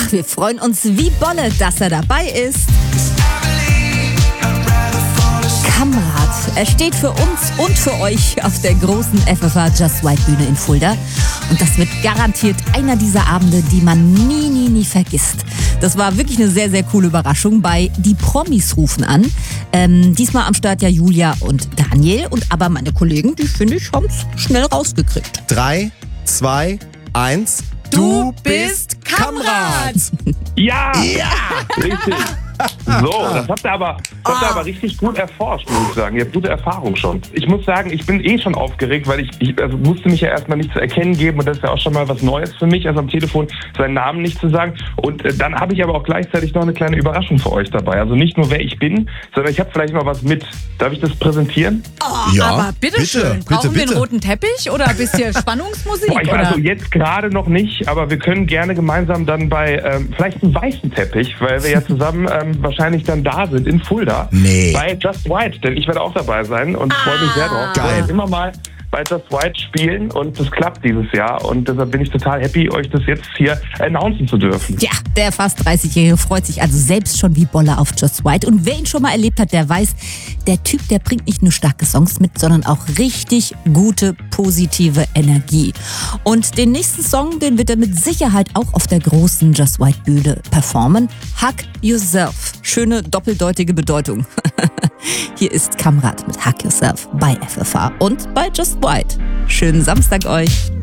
Ach, wir freuen uns wie Bolle, dass er dabei ist. Kamrat, er steht für uns und für euch auf der großen FFH Just White Bühne in Fulda. Und das wird garantiert einer dieser Abende, die man nie vergisst. Das war wirklich eine sehr, sehr coole Überraschung bei Die Promis rufen an. Diesmal am Start ja Julia und Daniel. Aber meine Kollegen, die finde ich, haben es schnell rausgekriegt. 3, 2, 1. Du bist Kamrat! Ja! Richtig. So, das habt ihr aber richtig gut erforscht, muss ich sagen. Ihr habt gute Erfahrung schon. Ich muss sagen, ich bin schon aufgeregt, weil ich musste mich ja erstmal nicht zu erkennen geben und das ist ja auch schon mal was Neues für mich, also am Telefon seinen Namen nicht zu sagen. Und dann habe ich aber auch gleichzeitig noch eine kleine Überraschung für euch dabei. Also nicht nur, wer ich bin, sondern ich habe vielleicht mal was mit. Darf ich das präsentieren? Oh, ja, aber bitteschön. Brauchen wir einen roten Teppich oder ein bisschen Spannungsmusik? Ich weiß, also jetzt gerade noch nicht, aber wir können gerne gemeinsam dann bei vielleicht einen weißen Teppich, weil wir ja zusammen wahrscheinlich dann da sind in Fulda. Nee. Bei Just White, denn ich werde auch dabei sein und freue mich sehr drauf. Geil. Wir wollen immer mal bei Just White spielen und das klappt dieses Jahr und deshalb bin ich total happy, euch das jetzt hier announcen zu dürfen. Ja, der fast 30-Jährige freut sich also selbst schon wie Bolle auf Just White. Und wer ihn schon mal erlebt hat, der weiß, der Typ, der bringt nicht nur starke Songs mit, sondern auch richtig gute, positive Energie. Und den nächsten Song, den wird er mit Sicherheit auch auf der großen Just White Bühne performen. Hug Yourself. Schöne doppeldeutige Bedeutung. Hier ist Kamrat mit Hug Yourself bei FFH und bei Just White. Schönen Samstag euch.